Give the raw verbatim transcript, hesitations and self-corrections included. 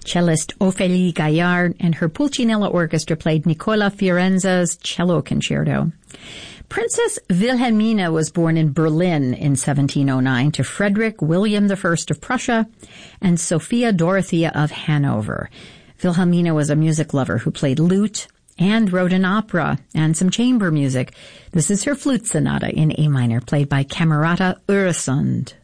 Cellist Ophélie Gaillard and her Pulcinella Orchestra played Nicola Fiorenza's Cello Concerto. Princess Wilhelmina was born in Berlin in seventeen oh nine to Frederick William the First of Prussia and Sophia Dorothea of Hanover. Wilhelmina was a music lover who played lute and wrote an opera and some chamber music. This is her flute sonata in A minor, played by Camerata Öresund.